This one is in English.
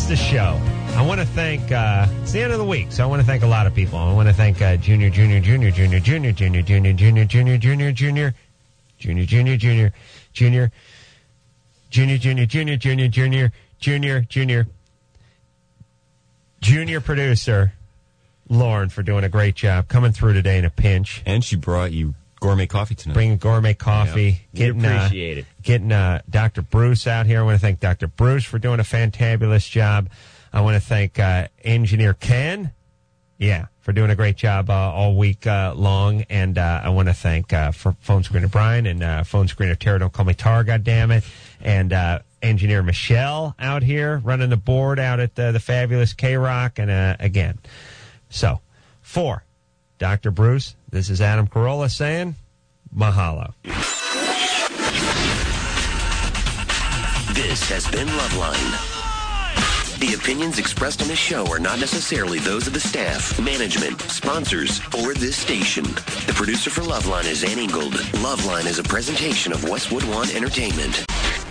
That's the show. I want to thank, it's the end of the week, so I want to thank a lot of people. I want to thank Junior, producer, Lauren, for doing a great job, coming through today in a pinch. And she brought you gourmet coffee tonight. Bringing gourmet coffee. Yeah. Appreciate it. Getting Dr. Bruce out here. I want to thank Dr. Bruce for doing a fantabulous job. I want to thank Engineer Ken, for doing a great job all week long. And I want to thank for phone screener Brian and phone screener Tara, don't call me Tar, goddammit. And Engineer Michelle out here running the board out at the fabulous K-Rock. And again, so for Dr. Bruce, this is Adam Carolla saying mahalo. This has been Loveline. The opinions expressed on this show are not necessarily those of the staff, management, sponsors, or this station. The producer for Loveline is Ann Ingold. Loveline is a presentation of Westwood One Entertainment.